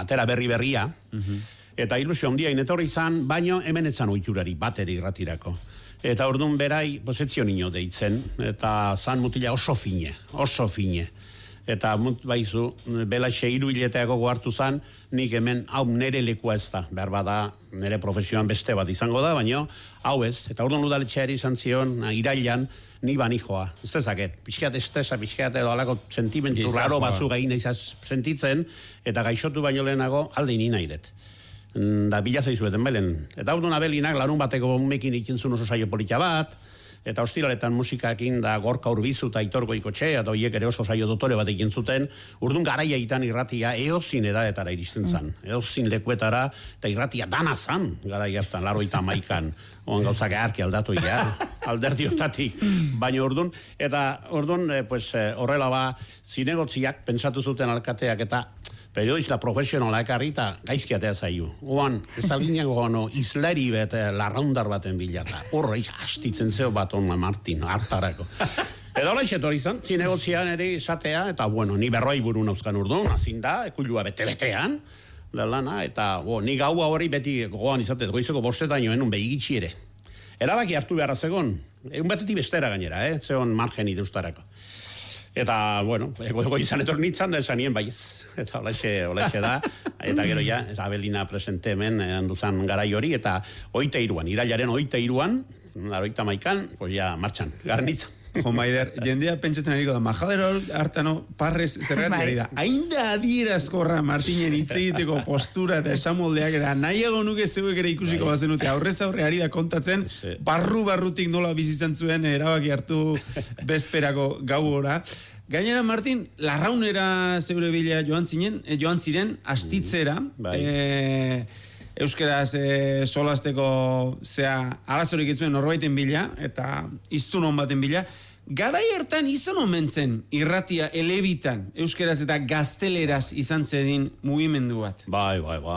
atera berria, eta ilusio handia inetorri izan, baino hemen etzan oiturari bateri irratirako. Eta orduan berai, etzion ino deitzen, eta zan mutila oso fine. Eta baizu, belaxe 3 hileteako gohartu zan, nik hemen, hau nere lekua ez da, behar bada, nere profesioan beste bat izango da, baina hau ez. Eta orduan udaletxeari izan zion, irailan, ni banijoa. Ez dezaket, pixkat estresa, pixkat edo alako sentimentu raro batzuk egin izaz sentitzen, eta gaixotu baino lehenago alde ini nahi dut. Da bila zaizueten belen. Eta orduan abelinak larun bateko mekin ikintzun oso saio polita bat, eta ostiraletan musikakin da Gorka Urbizu eta Aitor Goikotxe, eta horiek ere oso saio dotore bat egin zuten, urduan garaia itan irratia eozin edaetara iristen zan, eozin lekuetara, eta irratia dana zan, garaia hartan, 81an, oan gauzak eharki aldatu ja, alderdi hortatik, baina orduan, eta orduan, horrela ba, zinegotziak pentsatu zuten alkateak, eta periodista profesionala ekarri eta gaizki atea zaiu. Oan, ez alginak gono, izleri bet larraundar baten bilata. Horra, hastitzen zeo bat on Martin, hartarako. Edo hola isetor izan, zinegotzian ere izatea, eta bueno, ni berroi buru nauzkan urduan, azin da, ekulua bete-betean, lana, eta ni gaua hori beti gogoan izate, goizeko 5 un behigitxi ere. Erabaki hartu beharra zegon, egun batetik bestera gainera, zeon margen idustarako. Eta, bueno, ego izan etornitzan da esanien baiz. Eta olaxe da. Eta gero ja, Abelina presente hemen handuzan garai hori. Eta 23an, irailaren 23an, 81an, pues ja, martxan, garnitzan. Jo, Maider, jendea pentsatzen ariko da, majadero hartano parrez zergatik ari da. Ainda adierazkorra Martinen hitz egiteko postura eta esamoldeak era nahiago nuke zeuek ere ikusiko bazenute. Aurrez aurre ari da kontatzen, barrutik nola bizitzen zuen erabaki hartu bezperako gau gora. Gainera, Martin, larraunera zeure bila joan ziren, astitzera, euskeraz solasteko arazorik itzuen norbaiten bila, eta iztun hon baten bila. Garai hartan izan omen zen irratia elebitan, euskeraz eta gazteleraz izan zedin mugimendu bat. Bai,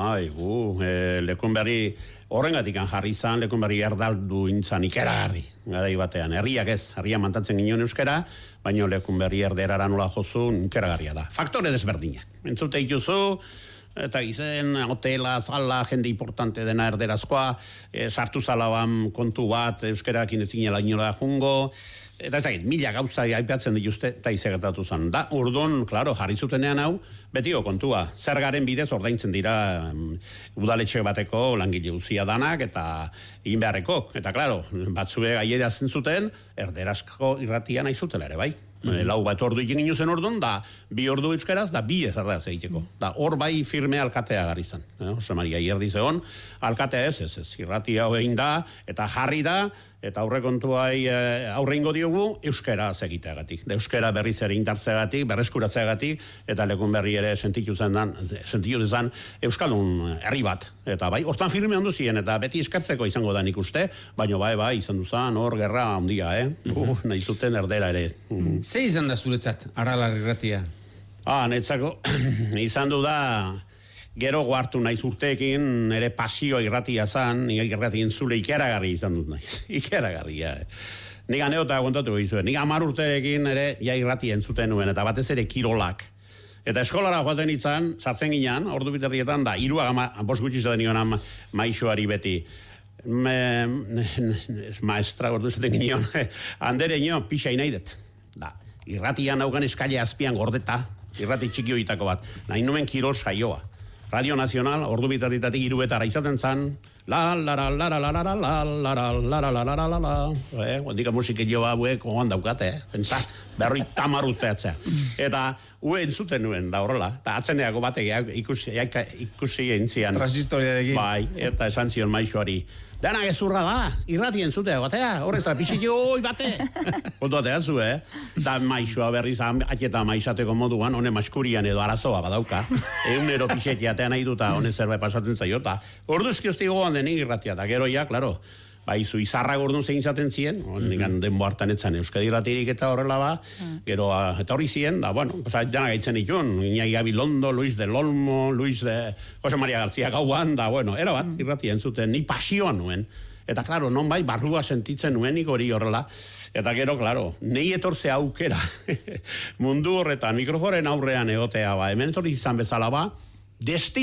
Lekunberri horrengatik jarri izan, Lekunberri erdaldu intzan ikeragarri, garai batean. Herriak ez, herria mantatzen ginen euskera, baina Lekunberri erderara nola jozu ikeragarria da. Faktore desberdinak. Entzute ituzu, eta izen, hotela, zala, jende importante dena erderazkoa, sartu zalaban kontu bat, euskerakin ezin inola jungo, eta ez dakit, 1000 gauza aipatzen dituzte, eta izegertatu zen. Da, urdon, klaro, jarri zutenean hau, betiko kontua, zergaren bidez ordaintzen dira udaletxe bateko langile uzia danak, eta egin beharreko. Eta, klaro, batzue gaiera zentzuten, erderazko irratia nahi zutela ere, bai? Lau bat ordu ikin zen orduan, da 2 ordu euskeraz, da 2 ezarraz egiteko. Da hor bai firme alkatea gari zen. Jose Maria Ierdi zegon, alkatea ez, irratia hogein da, eta jarri da, eta aurrekontuai aurre ingo diogu euskera egiteagatik. Da euskera berriz ere indartzeagatik, berreskuratzeagatik, eta Lekunberri ere sentitu zen euskaldun herri bat. Eta bai, hortan firme handu ziren, eta beti eskartzeko izango da nik uste, baina bai, izan duzan hor gerra handia, nahi zuten erdera ere. Ze izan da zuretzat, Aralar irratia? Netzako, izan du da, gero goartu naiz urteekin, nire pasioa irratia zan, nire irratien zule ikeragarri izan dut naiz. Ikeragarri, Nik aneota kontatu gizuen, nik 10 urterekin ere irratien zuten nuen, eta batez ere kirolak. Eta eskolara joaten itzan, sartzen ginean, ordu biterdietan, da, 5 gutxi zaten nion maixoari beti. Maestra, ordu zaten ginean, handere nion, pixa inaidet. Da, irratian haugan eskaile azpian gordeta, irrati txiki hoitako bat, nahi numen kirol saioa. Radio Nacional, ordu biterditatik 3 izaten zan, Ondika musike joa buek oan daukate, pentsa, 50 urteatzea. Eta entzuten nuen, da horrela, eta atzeneako batek ikusi entzian. Transistoriarekin. Bai, eta esan zion maixoari, dena gezurra da, irratien zutea, batea, horrez da, pixiki oi bate. Kontu batea zu, da maixoa berriz, atieta maixateko moduan, hone maskurian edo arazoa badauka, egunero pixeti atean nahi duta, hone zerbait pasatzen zaiota. Orduzki hosti gogoan denik irratia, eta gero ja, klaro, zu izarra gordun zein zaten zien, nigan denbo hartan etzan Euskadi irratirik eta horrela ba, gero eta horri zien, da, bueno, jana gaitzen itun, Iñaki Gabilondo, Luis del Olmo, Jose Maria García Gauan, da, bueno, era bat, irratien zuten, ni pasioan nuen, eta, klaro, non bai, barrua sentitzen nuenik hori horrela, eta gero, klaro, nei etortze aukera, mundu horretan, mikroforen aurrean egotea, ba, hemen etorri izan bezala ba,